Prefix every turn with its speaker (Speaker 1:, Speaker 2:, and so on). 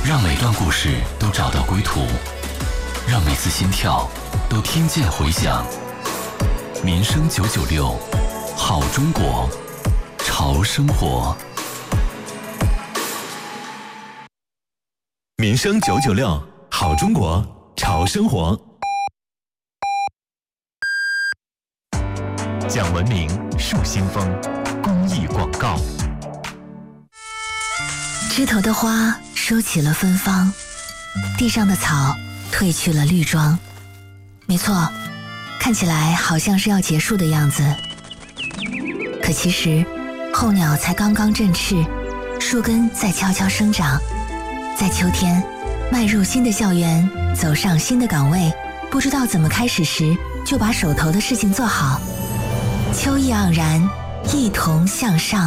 Speaker 1: 让每段故事都找到归途，让每次心跳都听见回响。民生996，好中国，潮生活。
Speaker 2: 民生996，好中国，潮生活。讲文明，树新风，公益广告。
Speaker 3: 枝头的花收起了芬芳，地上的草褪去了绿装。没错，看起来好像是要结束的样子，可其实候鸟才刚刚振翅，树根在悄悄生长。在秋天迈入新的校园，走上新的岗位，不知道怎么开始时，就把手头的事情做好。秋意盎然，一同向上。